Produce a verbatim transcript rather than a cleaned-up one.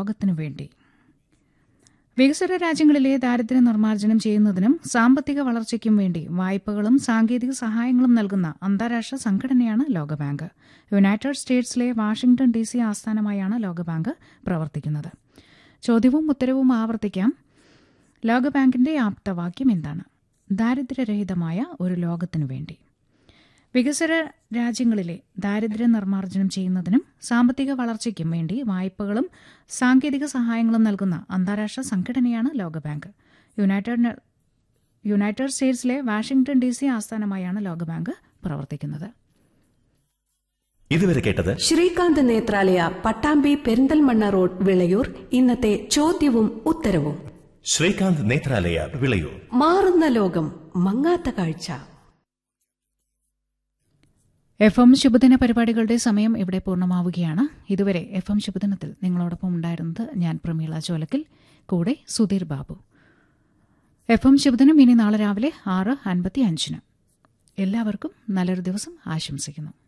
ലോകത്തിനു വേണ്ടി. വികസ്വര രാജ്യങ്ങളിലെ ദാരിദ്ര്യ നിർമ്മാർജ്ജനം ചെയ്യുന്നതിനും സാമ്പത്തിക വളർച്ചയ്ക്കും വേണ്ടി വായ്പകളും സാങ്കേതിക സഹായങ്ങളും നൽകുന്ന അന്താരാഷ്ട്ര സംഘടനയാണ് ലോകബാങ്ക്. യുണൈറ്റഡ് സ്റ്റേറ്റ്സിലെ വാഷിംഗ്ടൺ ഡി സി ആസ്ഥാനമായാണ് ലോകബാങ്ക് പ്രവർത്തിക്കുന്നത്. ചോദ്യവും ഉത്തരവും ആവർത്തിക്കാം. ലോകബാങ്കിന്റെ ആപ്തവാക്യം എന്താണ്? ദാരിദ്ര്യരഹിതമായ ഒരു ലോകത്തിനു വേണ്ടി. വികസ്വര രാജ്യങ്ങളിലെ ദാരിദ്ര്യ നിർമ്മാർജ്ജനം ചെയ്യുന്നതിനും സാമ്പത്തിക വളർച്ചയ്ക്കും വേണ്ടി വായ്പകളും സാങ്കേതിക സഹായങ്ങളും നൽകുന്ന അന്താരാഷ്ട്ര സംഘടനയാണ് ലോകബാങ്ക്. United United സ്റ്റേറ്റ്സിലെ Washington D C ആസ്ഥാനമായാണ് ലോകബാങ്ക് പ്രവർത്തിക്കുന്നത്. ഇതുവരെ കേട്ടത് ശ്രീകാന്ത് നേത്രാലയ, പട്ടാമ്പി പെരിന്തൽമണ്ണ റോഡ്, വിളയൂർ. ഇന്നത്തെ ചോദ്യവും ഉത്തരവും. ശ്രീകാന്ത് നേത്രാലയ, വിളയൂർ. മാറുന്ന ലോകം, മങ്ങാത്ത കാഴ്ച. എഫ് എം ശുഭദിന പരിപാടികളുടെ സമയം ഇവിടെ പൂർണ്ണമാവുകയാണ്. ഇതുവരെ എഫ് എം ശുഭദിനത്തിൽ നിങ്ങളോടൊപ്പം ഉണ്ടായിരുന്നത് ഞാൻ പ്രമീള ചോലക്കൽ, കൂടെ സുധീർ ബാബു. എഫ് എം ശുഭദിനം ഇനി നാളെ രാവിലെ ആറ് അൻപത്തി അഞ്ചിന്. എല്ലാവർക്കും നല്ലൊരു ദിവസം ആശംസിക്കുന്നു.